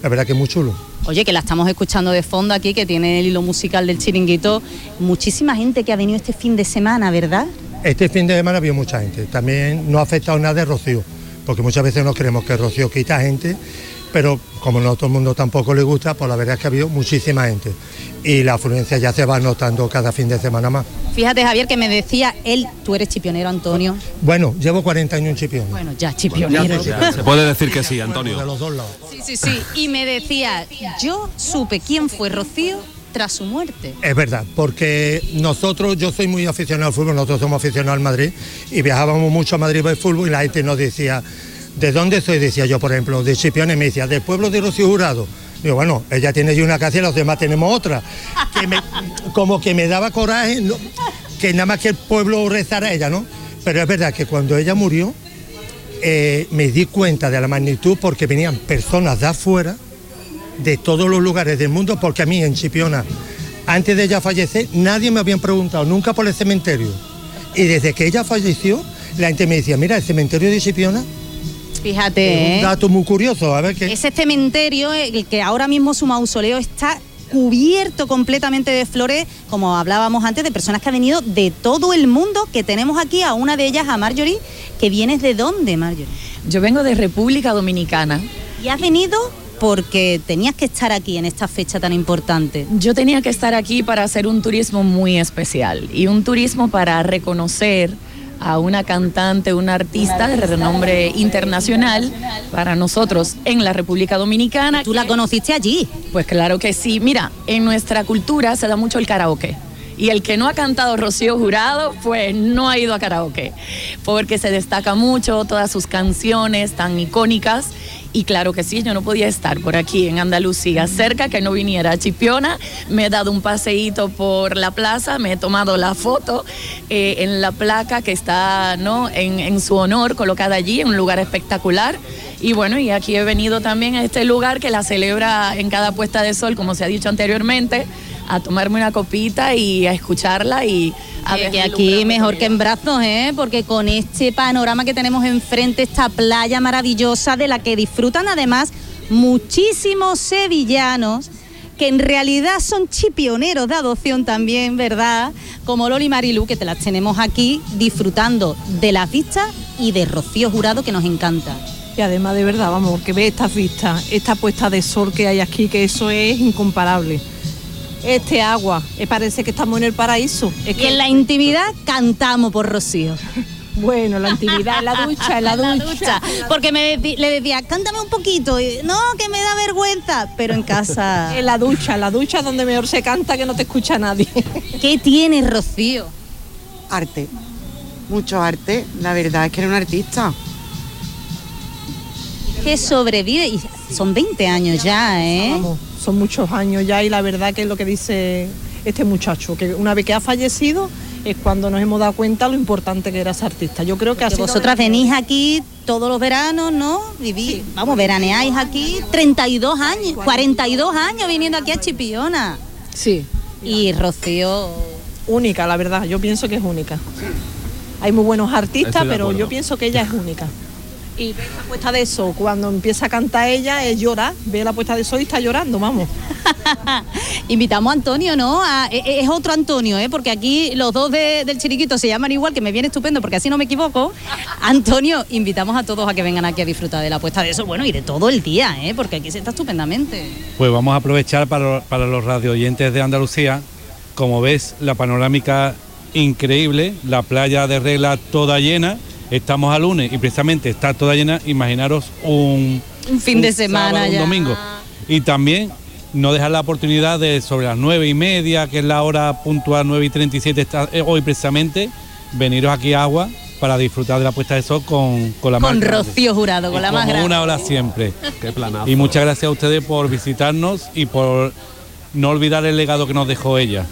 la verdad que es muy chulo. Oye, que la estamos escuchando de fondo aquí, que tiene el hilo musical del Chiringuito. Muchísima gente que ha venido este fin de semana, ¿verdad? Este fin de semana ha habido mucha gente. También no ha afectado nada de Rocío, porque muchas veces no creemos que Rocío quita gente, pero como no a todo el mundo tampoco le gusta, pues la verdad es que ha habido muchísima gente. Y la afluencia ya se va notando cada fin de semana más. Fíjate, Javier, que me decía él, tú eres chipionero, Antonio. Bueno, llevo 40 años en Chipiona. Bueno, ya, chipionero. Ya, se puede decir que sí, Antonio. De los dos lados. Sí. Y me decía, yo supe quién fue Rocío tras su muerte. Es verdad, porque nosotros, yo soy muy aficionado al fútbol, nosotros somos aficionados al Madrid y viajábamos mucho a Madrid para el fútbol y la gente nos decía, ¿de dónde soy? Decía yo, por ejemplo, de Chipiona, y me decía, del pueblo de Rocío Jurado. Digo, bueno, ella tiene ya una casa y los demás tenemos otra. Como que me daba coraje, ¿no? Que nada más que el pueblo rezara a ella, ¿no? Pero es verdad que cuando ella murió, me di cuenta de la magnitud porque venían personas de afuera, de todos los lugares del mundo, porque a mí en Chipiona, antes de ella fallecer, nadie me había preguntado nunca por el cementerio. Y desde que ella falleció, la gente me decía, mira, el cementerio de Chipiona. Fíjate, un dato muy curioso, a ver qué. Ese cementerio, el que ahora mismo su mausoleo está cubierto completamente de flores, como hablábamos antes, de personas que han venido de todo el mundo, que tenemos aquí a una de ellas, a Marjorie, que vienes ¿de dónde, Marjorie? Yo vengo de República Dominicana. ¿Y has venido porque tenías que estar aquí en esta fecha tan importante? Yo tenía que estar aquí para hacer un turismo muy especial y un turismo para reconocer a una cantante, una artista de renombre internacional para nosotros en la República Dominicana. ¿Tú la conociste allí? Pues claro que sí. Mira, en nuestra cultura se da mucho el karaoke. Y el que no ha cantado Rocío Jurado, pues no ha ido a karaoke, porque se destaca mucho todas sus canciones tan icónicas. Y claro que sí, yo no podía estar por aquí en Andalucía cerca, que no viniera a Chipiona. Me he dado un paseíto por la plaza, me he tomado la foto en la placa que está, ¿no?, en su honor, colocada allí, en un lugar espectacular. Y bueno, y aquí he venido también a este lugar que la celebra en cada puesta de sol, como se ha dicho anteriormente, a tomarme una copita y a escucharla y a ver. Que aquí mejor que en brazos, porque con este panorama que tenemos enfrente, esta playa maravillosa de la que disfrutan además muchísimos sevillanos, que en realidad son chipioneros de adopción también, ¿verdad? Como Loli y Marilu, que te las tenemos aquí disfrutando de las vistas y de Rocío Jurado, que nos encanta. Y además, de verdad, vamos, porque ve estas vistas, esta puesta de sol que hay aquí, que eso es incomparable. Este agua, parece que estamos en el paraíso. Y en la intimidad cantamos por Rocío. Bueno, la intimidad, en la ducha, en la ducha. Porque le decía, cántame un poquito. Y, no, que me da vergüenza. Pero en casa. En la ducha donde mejor se canta, que no te escucha nadie. ¿Qué tiene Rocío? Arte, mucho arte. La verdad es que era un artista. Que sobrevive, y son 20 años ya, Vamos, son muchos años ya, y la verdad que es lo que dice este muchacho, que una vez que ha fallecido es cuando nos hemos dado cuenta lo importante que era ese artista. Yo creo que así. Vosotras venís aquí todos los veranos, ¿no? Sí. Vamos, veraneáis aquí 32 años, 42 años viniendo aquí a Chipiona. Sí. Y Rocío... Única, la verdad, yo pienso que es única. Hay muy buenos artistas, pero yo pienso que ella es única. Y ve la puesta de sol, cuando empieza a cantar ella, es llorar, ve la puesta de sol y está llorando, vamos. Invitamos a Antonio, ¿no? Es otro Antonio, porque aquí los dos del Chiringuito se llaman igual, que me viene estupendo, porque así no me equivoco. Antonio, invitamos a todos a que vengan aquí a disfrutar de la puesta de sol, bueno, y de todo el día, porque aquí se está estupendamente. Pues vamos a aprovechar para los radioyentes de Andalucía. Como ves, la panorámica increíble, la playa de Regla toda llena. Estamos a lunes y precisamente está toda llena. Imaginaros un fin de semana sábado, ya. Un domingo. Y también no dejar la oportunidad de sobre las 9:30, que es la hora puntual, 9:37 está hoy precisamente, veniros aquí a Agua para disfrutar de la puesta de sol con la más grande. Con Rocío Jurado, con la más grande. Una hora siempre. Qué planazo. Y muchas gracias a ustedes por visitarnos y por no olvidar el legado que nos dejó ella,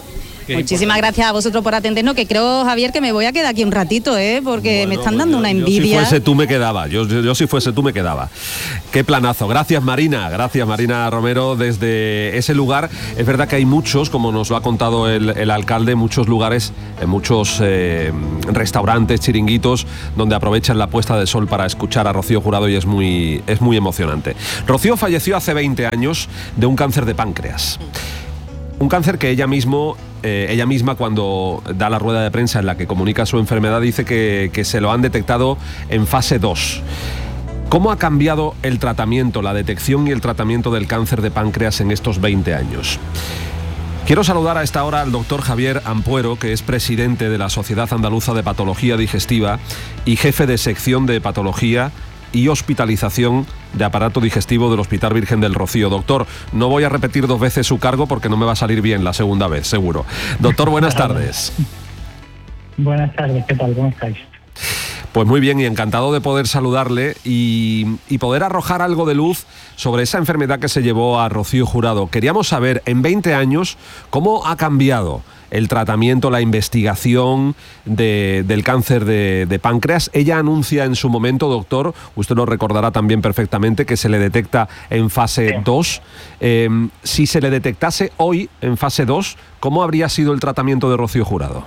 Muchísimas gracias a vosotros por atendernos, que creo, Javier, que me voy a quedar aquí un ratito, porque me están dando una envidia. Yo si fuese tú me quedaba, yo si fuese tú me quedaba. Qué planazo. Gracias Marina Romero desde ese lugar. Es verdad que hay muchos, como nos lo ha contado el alcalde, muchos lugares, muchos restaurantes, chiringuitos, donde aprovechan la puesta de sol para escuchar a Rocío Jurado y es muy emocionante. Rocío falleció hace 20 años de un cáncer de páncreas. Un cáncer que ella misma cuando da la rueda de prensa en la que comunica su enfermedad dice que se lo han detectado en fase 2. ¿Cómo ha cambiado el tratamiento, la detección y el tratamiento del cáncer de páncreas en estos 20 años? Quiero saludar a esta hora al doctor Javier Ampuero, que es presidente de la Sociedad Andaluza de Patología Digestiva y jefe de sección de patología y hospitalización de aparato digestivo del Hospital Virgen del Rocío. Doctor, no voy a repetir 2 veces su cargo porque no me va a salir bien la segunda vez, seguro. Doctor, buenas tardes. Buenas tardes, ¿qué tal? ¿Cómo estáis? Pues muy bien y encantado de poder saludarle y poder arrojar algo de luz sobre esa enfermedad que se llevó a Rocío Jurado. Queríamos saber, en 20 años, cómo ha cambiado el tratamiento, la investigación del cáncer de páncreas. Ella anuncia en su momento, doctor, usted lo recordará también perfectamente, que se le detecta en fase 2. Si se le detectase hoy en fase 2, ¿cómo habría sido el tratamiento de Rocío Jurado?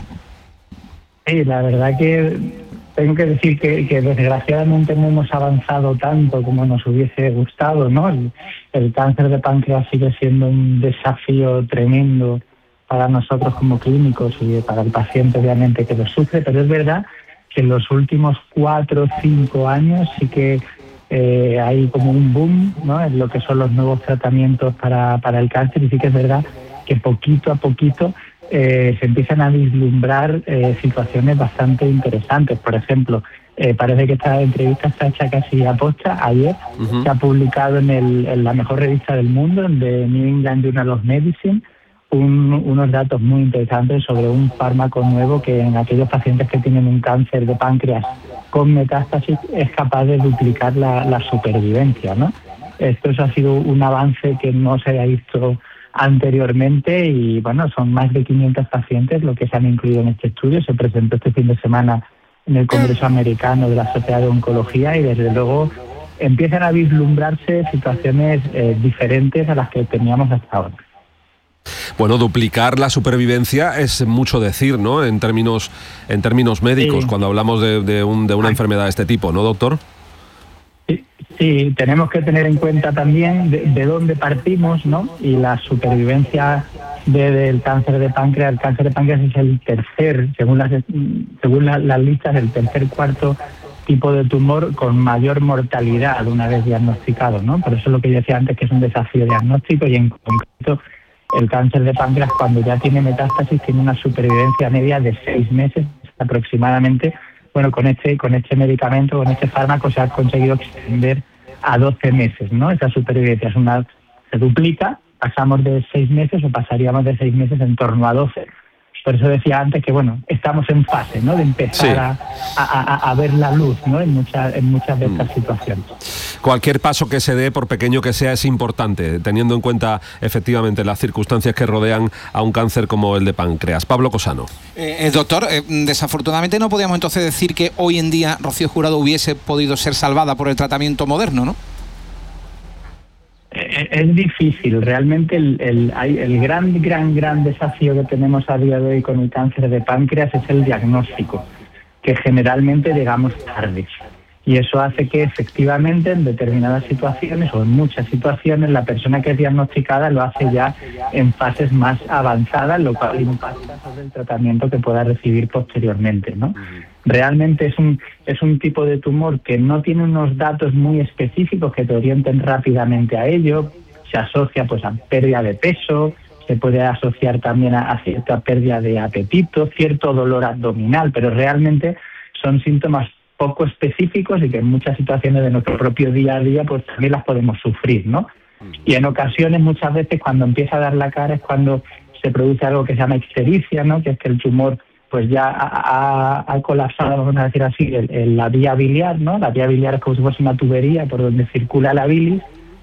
Sí, la verdad que tengo que decir que desgraciadamente no hemos avanzado tanto como nos hubiese gustado, ¿no? El cáncer de páncreas sigue siendo un desafío tremendo para nosotros como clínicos y para el paciente obviamente que lo sufre, pero es verdad que en los últimos 4 o 5 años sí que hay como un boom, ¿no?, en lo que son los nuevos tratamientos para el cáncer, y sí que es verdad que poquito a poquito se empiezan a vislumbrar situaciones bastante interesantes. Por ejemplo, parece que esta entrevista está hecha casi a posta. Ayer se ha publicado en la mejor revista del mundo, en The New England Journal of Medicine, unos datos muy interesantes sobre un fármaco nuevo que en aquellos pacientes que tienen un cáncer de páncreas con metástasis es capaz de duplicar la supervivencia, ¿no? Esto ha sido un avance que no se había visto anteriormente y bueno, son más de 500 pacientes los que se han incluido en este estudio. Se presentó este fin de semana en el Congreso Americano de la Sociedad de Oncología y desde luego empiezan a vislumbrarse situaciones diferentes a las que teníamos hasta ahora. Bueno, duplicar la supervivencia es mucho decir, ¿no?, en términos médicos, cuando hablamos de una enfermedad de este tipo, ¿no, doctor? Sí, tenemos que tener en cuenta también de dónde partimos, ¿no? Y la supervivencia del cáncer de páncreas. El cáncer de páncreas es el tercer, según las listas, el cuarto tipo de tumor con mayor mortalidad una vez diagnosticado, ¿no? Por eso es lo que yo decía antes, que es un desafío diagnóstico, y en concreto el cáncer de páncreas, cuando ya tiene metástasis, tiene una supervivencia media de 6 meses aproximadamente. Bueno, con este medicamento, con este fármaco, se ha conseguido extender a 12 meses, ¿no? Esa supervivencia se duplica, pasamos de 6 meses o pasaríamos de 6 meses en torno a 12. Por eso decía antes que, bueno, estamos en fase, ¿no?, de empezar a ver la luz, ¿no?, en muchas de estas situaciones. Cualquier paso que se dé, por pequeño que sea, es importante, teniendo en cuenta efectivamente las circunstancias que rodean a un cáncer como el de páncreas. Pablo Cosano. Doctor, desafortunadamente no podíamos entonces decir que hoy en día Rocío Jurado hubiese podido ser salvada por el tratamiento moderno, ¿no? Es difícil, realmente el gran desafío que tenemos a día de hoy con el cáncer de páncreas es el diagnóstico, que generalmente llegamos tarde. Y eso hace que efectivamente en determinadas situaciones o en muchas situaciones la persona que es diagnosticada lo hace ya en fases más avanzadas, lo cual impacta sobre el tratamiento que pueda recibir posteriormente, ¿no? Realmente es un tipo de tumor que no tiene unos datos muy específicos que te orienten rápidamente a ello. Se asocia pues a pérdida de peso, se puede asociar también a cierta pérdida de apetito, cierto dolor abdominal, pero realmente son síntomas poco específicos y que en muchas situaciones de nuestro propio día a día pues también las podemos sufrir, ¿no? Y en ocasiones, muchas veces, cuando empieza a dar la cara es cuando se produce algo que se llama ictericia, ¿no?, que es que el tumor pues ya ha colapsado, vamos a decir así, la vía biliar, ¿no? La vía biliar es como si fuese una tubería por donde circula la bilis.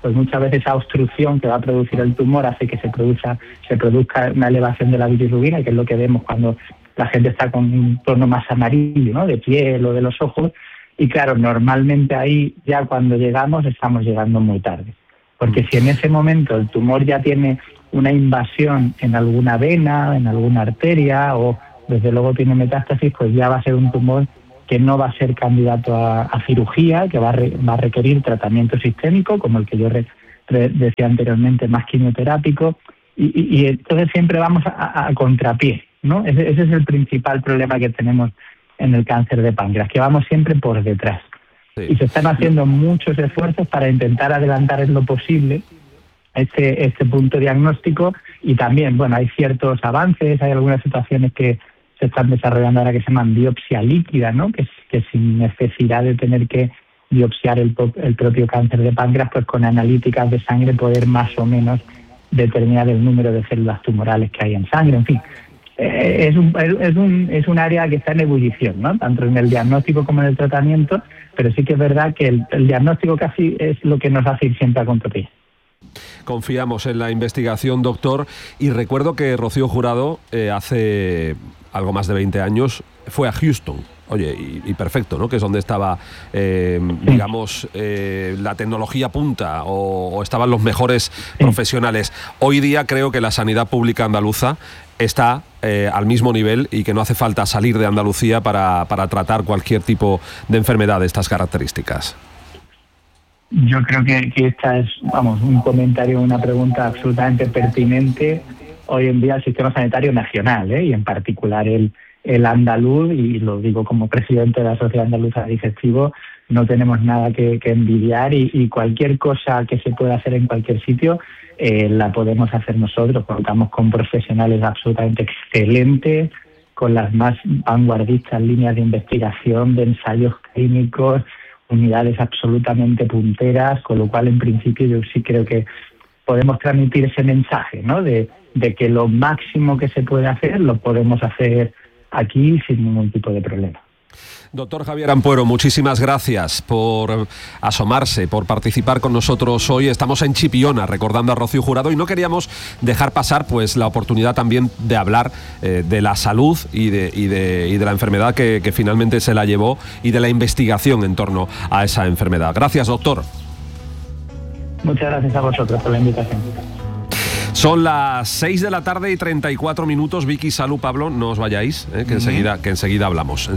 pues muchas veces esa obstrucción que va a producir el tumor hace que se produzca una elevación de la bilirrubina, que es lo que vemos cuando la gente está con un tono más amarillo, ¿no?, de piel o de los ojos. Y claro, normalmente ahí ya cuando estamos llegando muy tarde. Porque si en ese momento el tumor ya tiene una invasión en alguna vena, en alguna arteria, o desde luego tiene metástasis, pues ya va a ser un tumor que no va a ser candidato a cirugía, que va a requerir tratamiento sistémico, como el que yo decía anteriormente, más quimioterápico, y entonces siempre vamos a contrapié, ¿no? Ese es el principal problema que tenemos en el cáncer de páncreas, que vamos siempre por detrás. Sí. Y se están haciendo muchos esfuerzos para intentar adelantar en lo posible este punto diagnóstico, y también, bueno, hay ciertos avances, hay algunas situaciones que se están desarrollando ahora que se llaman biopsia líquida, ¿no?, que sin necesidad de tener que biopsiar el propio cáncer de páncreas, pues con analíticas de sangre poder más o menos determinar el número de células tumorales que hay en sangre. En fin, es un área que está en ebullición, ¿no?, tanto en el diagnóstico como en el tratamiento, pero sí que es verdad que el diagnóstico casi es lo que nos hace ir siempre a contrapié. Confiamos en la investigación, doctor, y recuerdo que Rocío Jurado hace algo más de 20 años fue a Houston. Oye, y perfecto, ¿no?, que es donde estaba, digamos, la tecnología punta o estaban los mejores profesionales. Hoy día creo que la sanidad pública andaluza está al mismo nivel y que no hace falta salir de Andalucía para tratar cualquier tipo de enfermedad de estas características. Yo creo que esta es, un comentario, una pregunta absolutamente pertinente hoy en día al sistema sanitario nacional, y en particular el andaluz, y lo digo como presidente de la Sociedad Andaluza de Digestivo, no tenemos nada que envidiar, y cualquier cosa que se pueda hacer en cualquier sitio la podemos hacer nosotros. Contamos con profesionales absolutamente excelentes, con las más vanguardistas líneas de investigación, de ensayos clínicos, unidades absolutamente punteras, con lo cual en principio yo sí creo que podemos transmitir ese mensaje, ¿no?, de que lo máximo que se puede hacer lo podemos hacer aquí sin ningún tipo de problema. Doctor Javier Ampuero, muchísimas gracias por asomarse, por participar con nosotros hoy. Estamos en Chipiona recordando a Rocío Jurado y no queríamos dejar pasar pues la oportunidad también de hablar de la salud y de la enfermedad que finalmente se la llevó y de la investigación en torno a esa enfermedad. Gracias, doctor. Muchas gracias a vosotros por la invitación. Son las 6 de la tarde y 34 minutos. Vicky, Salud, Pablo, no os vayáis, que enseguida hablamos.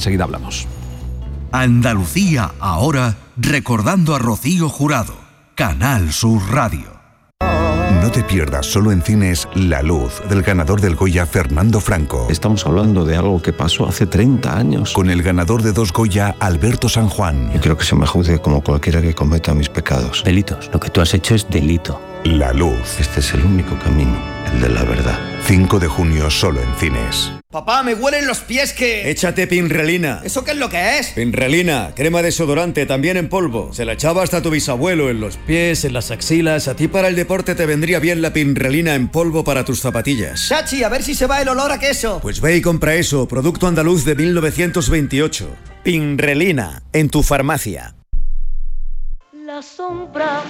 Andalucía ahora, recordando a Rocío Jurado. Canal Sur Radio. No te pierdas solo en cines La Luz, del ganador del Goya Fernando Franco. Estamos hablando de algo que pasó hace 30 años. Con el ganador de 2 Goya, Alberto San Juan. Yo quiero que se me juzgue como cualquiera que cometa mis pecados. Delitos. Lo que tú has hecho es delito. La Luz. Este es el único camino, el de la verdad. 5 de junio solo en cines. Papá, me huelen los pies que... Échate Pinrelina. ¿Eso qué es lo que es? Pinrelina, crema desodorante, también en polvo. Se la echaba hasta tu bisabuelo en los pies, en las axilas. A ti para el deporte te vendría bien la Pinrelina en polvo para tus zapatillas. Chachi, a ver si se va el olor a queso. Pues ve y compra eso, producto andaluz de 1928. Pinrelina, en tu farmacia. La sombra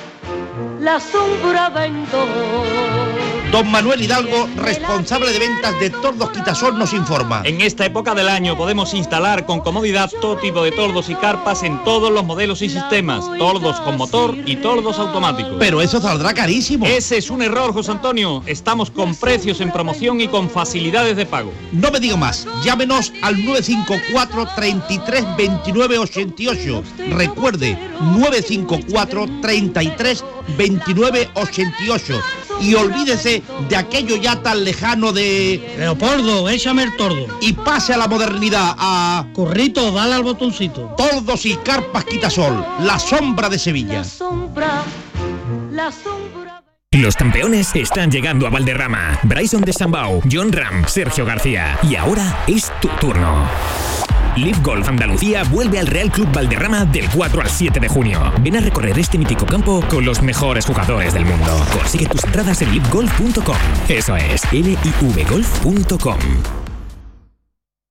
vendo. Don Manuel Hidalgo, responsable de ventas de Tordos Quitasol, nos informa. En esta época del año podemos instalar con comodidad todo tipo de tordos y carpas en todos los modelos y sistemas. Tordos con motor y tordos automáticos. Pero eso saldrá carísimo. Ese es un error, José Antonio. Estamos con precios en promoción y con facilidades de pago. No me diga más. Llámenos al 954 33 29 88. Recuerde, 954 33 29 88. Y olvídese de aquello ya tan lejano de... Leopoldo, échame el tordo. Y pase a la modernidad, a... Corrito, dale al botoncito. Tordos y carpas Quitasol, la sombra de Sevilla. La sombra... Los campeones están llegando a Valderrama. Bryson de Sambao, John Ram, Sergio García. Y ahora es tu turno. Live Golf Andalucía vuelve al Real Club Valderrama del 4 al 7 de junio. Ven a recorrer este mítico campo con los mejores jugadores del mundo. Consigue tus entradas en livegolf.com. Eso es, livgolf.com.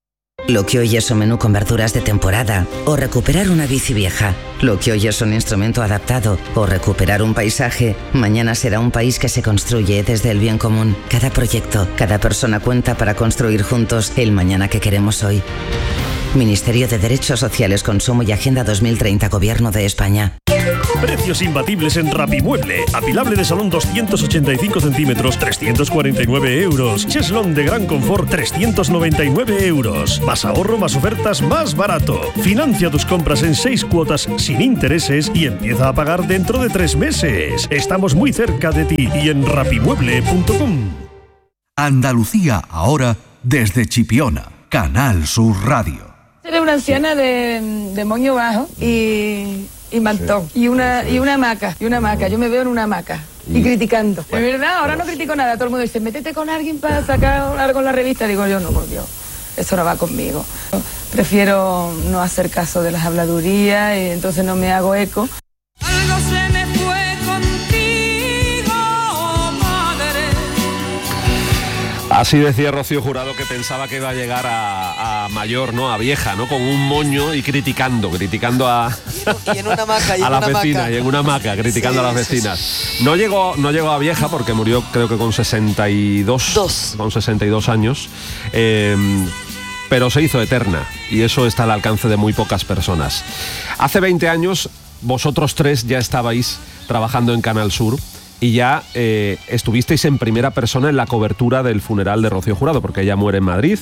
Lo que hoy es un menú con verduras de temporada o recuperar una bici vieja. Lo que hoy es un instrumento adaptado o recuperar un paisaje, mañana será un país que se construye desde el bien común. Cada proyecto, cada persona cuenta para construir juntos el mañana que queremos hoy. Ministerio de Derechos Sociales, Consumo y Agenda 2030, Gobierno de España. Precios imbatibles en Rapimueble. Apilable de salón 285 centímetros, 349 euros. Cheslón de gran confort, 399 euros. Más ahorro, más ofertas, más barato. Financia tus compras en 6 cuotas sin intereses y empieza a pagar dentro de 3 meses. Estamos muy cerca de ti y en rapimueble.com. Andalucía ahora desde Chipiona. Canal Sur Radio. Era una anciana de moño bajo y mantón, y una hamaca, yo me veo en una hamaca y criticando. De verdad, ahora no critico nada, todo el mundo dice, métete con alguien para sacar algo en la revista, digo yo, no, por Dios, eso no va conmigo. Prefiero no hacer caso de las habladurías y entonces no me hago eco. Algo se me fue contigo, madre. Así decía Rocío Jurado, que pensaba que iba a llegar a mayor, ¿no? A vieja, ¿no? Con un moño y criticando a y en una hamaca, a las vecinas, y en una hamaca, criticando a las vecinas. Sí. No llegó a vieja porque murió, creo que con 62 años. Pero se hizo eterna y eso está al alcance de muy pocas personas. Hace 20 años vosotros tres ya estabais trabajando en Canal Sur y ya estuvisteis en primera persona en la cobertura del funeral de Rocío Jurado, porque ella muere en Madrid.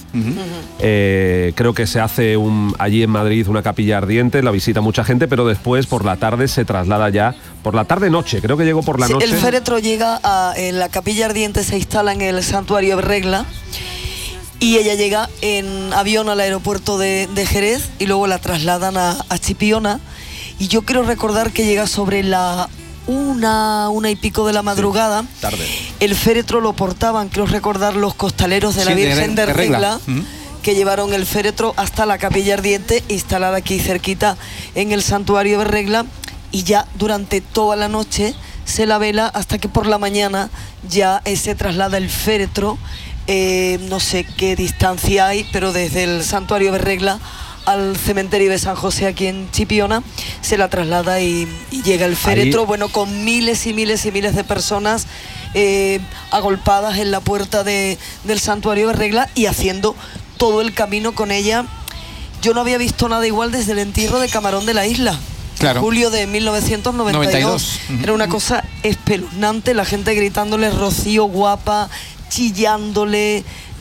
Creo que se hace allí en Madrid una capilla ardiente, la visita mucha gente, pero después por la tarde se traslada ya, por la tarde-noche, creo que llegó por la noche. El féretro llega en la capilla ardiente, se instala en el santuario de Regla y ella llega en avión al aeropuerto de Jerez y luego la trasladan a Chipiona, y yo quiero recordar que llega sobre la una y pico de la madrugada. Sí, tarde. El féretro lo portaban, creo recordar, los costaleros de la Virgen de Regla, que llevaron el féretro hasta la capilla ardiente, instalada aquí cerquita en el santuario de Regla, y ya durante toda la noche se la vela hasta que por la mañana ya se traslada el féretro. No sé qué distancia hay, pero desde el santuario de Regla al cementerio de San José aquí en Chipiona se la traslada y llega el féretro. Ahí, bueno, con miles y miles y miles de personas agolpadas en la puerta del santuario de Regla y haciendo todo el camino con ella. Yo no había visto nada igual desde el entierro de Camarón de la Isla. Claro. Julio de 1992. Era una cosa espeluznante, la gente gritándole Rocío guapa, chillándole,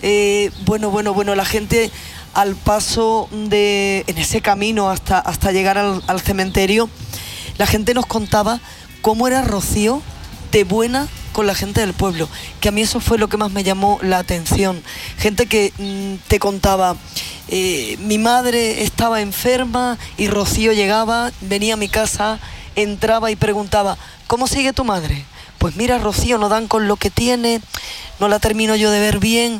bueno, la gente al paso en ese camino hasta llegar al cementerio, la gente nos contaba cómo era Rocío de buena con la gente del pueblo, que a mí eso fue lo que más me llamó la atención. Gente que te contaba, mi madre estaba enferma y Rocío llegaba, venía a mi casa, entraba y preguntaba, ¿cómo sigue tu madre? Pues mira, Rocío, no dan con lo que tiene, no la termino yo de ver bien.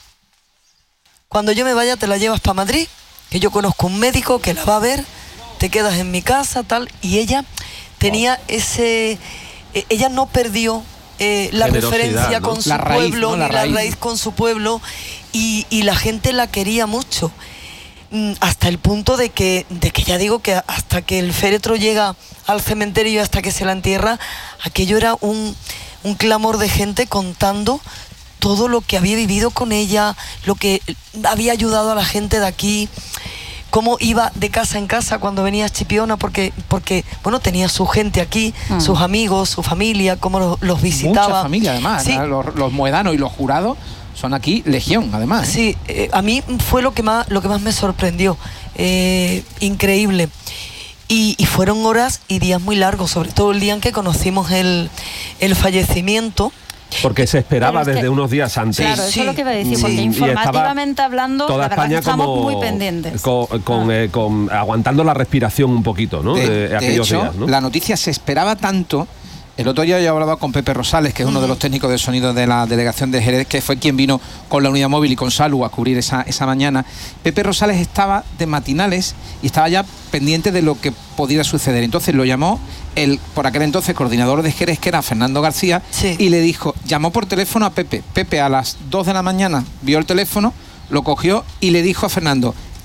Cuando yo me vaya te la llevas para Madrid, que yo conozco un médico que la va a ver, te quedas en mi casa, tal. Y ella tenía ella no perdió la referencia, ¿no?, con su pueblo, ni la raíz con su pueblo, y la gente la quería mucho. Hasta el punto de que ya digo que hasta que el féretro llega al cementerio y hasta que se la entierra, aquello era un clamor de gente contando todo lo que había vivido con ella, lo que había ayudado a la gente de aquí, cómo iba de casa en casa cuando venía a Chipiona, porque bueno, tenía su gente aquí, sus amigos, su familia, cómo los visitaba. Mucha familia además, sí. Los moedanos y los jurados son aquí legión, además. Sí, a mí fue lo que más me sorprendió, increíble. Y fueron horas y días muy largos, sobre todo el día en que conocimos el fallecimiento. Porque se esperaba desde unos días antes. Claro, eso es lo que iba a decir, porque informativamente hablando, toda la verdad España que estamos como, muy pendientes. Aguantando la respiración un poquito, ¿no? De aquellos hecho, días, ¿no? La noticia se esperaba tanto. El otro día yo hablaba con Pepe Rosales, que es uno de los técnicos de sonido de la delegación de Jerez, que fue quien vino con la unidad móvil y con Salud a cubrir esa mañana. Pepe Rosales estaba de matinales y estaba ya pendiente de lo que podía suceder. Entonces lo llamó el, por aquel entonces, coordinador de Jerez, que era Fernando García, y le dijo, llamó por teléfono a Pepe. Pepe a las 2 de la mañana vio el teléfono, lo cogió y le dijo a Fernando,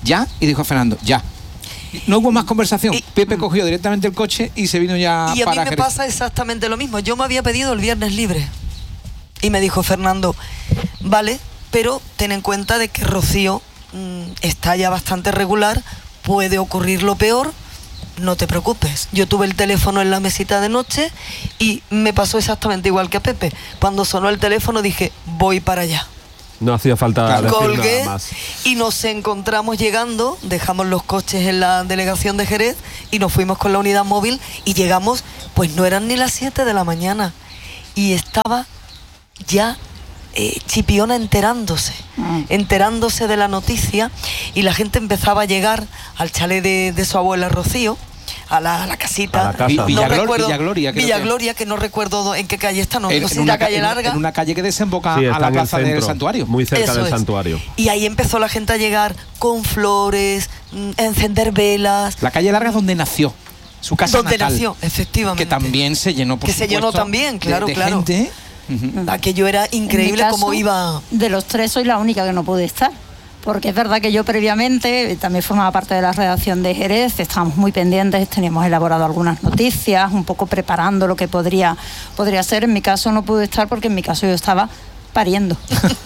ya, y dijo a Fernando, ya. No hubo más conversación. Pepe cogió directamente el coche y se vino ya Y a mí para me Jerez. pasa exactamente lo mismo. Yo me había pedido el viernes libre. Y me dijo Fernando, vale, pero ten en cuenta de que Rocío está ya bastante regular, puede ocurrir lo peor, no te preocupes. Yo tuve el teléfono en la mesita de noche y me pasó exactamente igual que a Pepe. Cuando sonó el teléfono dije, voy para allá. No hacía falta decir Colgué nada más. y nos encontramos llegando, dejamos los coches en la delegación de Jerez y nos fuimos con la unidad móvil y llegamos, pues no eran ni las 7 de la mañana y estaba ya Chipiona enterándose de la noticia y la gente empezaba a llegar al chalet de su abuela Rocío, a la casita. A la casa. Villagloria, que no recuerdo en qué calle está, no sé si la calle larga. En una calle que desemboca Sí, a está la en el plaza del centro, santuario. muy cerca Eso del es. santuario. Y ahí empezó la gente a llegar con flores, encender velas. La calle larga es donde nació. Su casa Donde natal, nació, efectivamente. que también se llenó, por Que se llenó supuesto, también, claro, de claro. gente. Aquello era increíble En mi caso, cómo iba. De los tres soy la única que no pude estar. Porque es verdad que yo previamente también formaba parte de la redacción de Jerez, estábamos muy pendientes, teníamos elaborado algunas noticias, un poco preparando lo que podría ser. En mi caso no pude estar porque en mi caso yo estaba pariendo.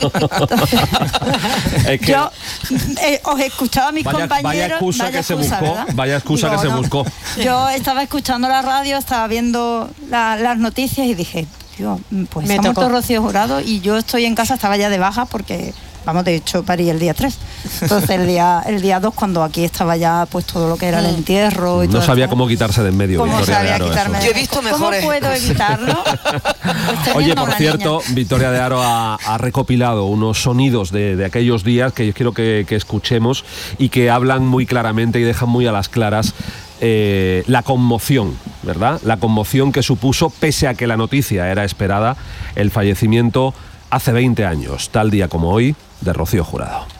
Es que Yo os escuchaba a mis compañeros. vaya excusa que se buscó. ¿verdad? Vaya excusa Digo, que se no. buscó. Yo estaba escuchando la radio, estaba viendo las noticias y dije, tío, pues Me ha muerto tocó. Rocío Jurado y yo estoy en casa, estaba ya de baja porque, vamos, de hecho parí el día 3. Entonces el día 2, cuando aquí estaba ya pues todo lo que era el entierro y No todo sabía eso. cómo quitarse de en medio, ¿Cómo Victoria de sabía Aro. quitarme eso. de- Yo he visto ¿Cómo mejores. puedo evitarlo? Pues Oye, teniendo por una cierto, niña. Victoria de Aro ha recopilado unos sonidos de aquellos días que yo quiero que escuchemos y que hablan muy claramente y dejan muy a las claras la conmoción, ¿verdad? La conmoción que supuso, pese a que la noticia era esperada, el fallecimiento hace 20 años, tal día como hoy, de Rocío Jurado.